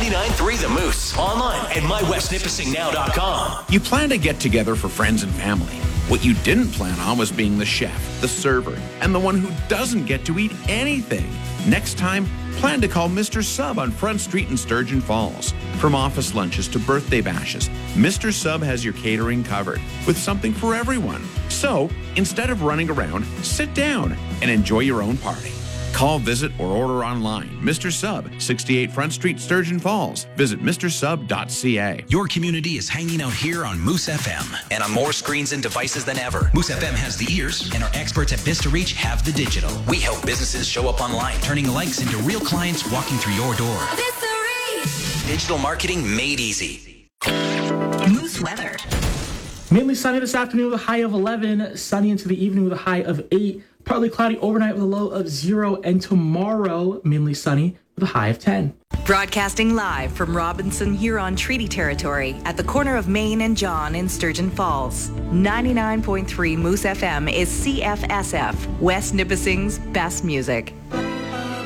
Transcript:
99.3 The Moose. Online at mywestnipissingnow.com. You plan to get together for friends and family. What you didn't plan on was being the chef, the server, and the one who doesn't get to eat anything. Next time, plan to call Mr. Sub on Front Street in Sturgeon Falls. From office lunches to birthday bashes, Mr. Sub has your catering covered with something for everyone. So, instead of running around, sit down and enjoy your own party. Call, visit, or order online. Mr. Sub, 68 Front Street, Sturgeon Falls. Visit mrsub.ca. Your community is hanging out here on Moose FM and on more screens and devices than ever. Moose FM has the ears, and our experts at Vista Reach have the digital. We help businesses show up online, turning likes into real clients walking through your door. Vista Reach. Digital marketing made easy. Moose weather. Mainly sunny this afternoon with a high of 11. Sunny into the evening with a high of 8. Partly cloudy overnight with a low of 0. And tomorrow, mainly sunny with a high of 10. Broadcasting live from Robinson Huron Treaty Territory at the corner of Main and John in Sturgeon Falls. 99.3 Moose FM is CFSF, West Nipissing's best music.